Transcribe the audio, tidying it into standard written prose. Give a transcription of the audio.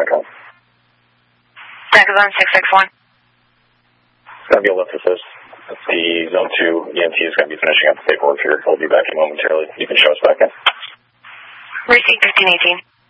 Echo. Zone 661. It's going to be a lift assist. The Zone 2 EMT is going to be finishing up the paperwork here. He'll be back in momentarily. You can show us back in. Receipt 1518.